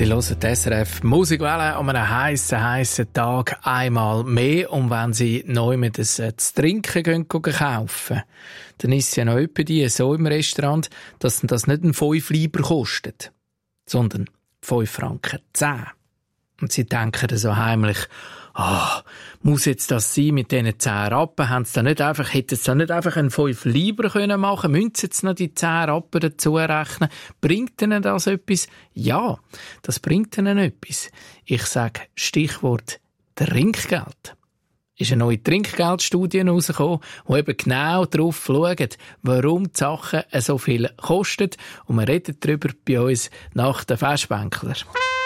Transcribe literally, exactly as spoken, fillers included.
Die hören die S R F Musikwelle an einem heissen, heissen Tag einmal mehr. Und wenn sie neu mit ein zu trinken gehen, gehen kaufen, dann ist es ja noch etwa die so im Restaurant, dass das nicht ein fünf Lieber kostet, sondern fünf Franken zehn. Und sie denken so heimlich, ah, muss jetzt das sein mit diesen zehn Rappen? Haben sie da nicht einfach, hätten sie da nicht einfach einen fünf Lieber können machen? Müssen sie jetzt noch die zehn Rappen dazu rechnen? Bringt ihnen das etwas? Ja, das bringt ihnen etwas. Ich sage Stichwort Trinkgeld. Ist eine neue Trinkgeldstudie herausgekommen, die eben genau darauf schaut, warum die Sachen so viel kosten. Und wir reden darüber bei uns nach den Festbänkler.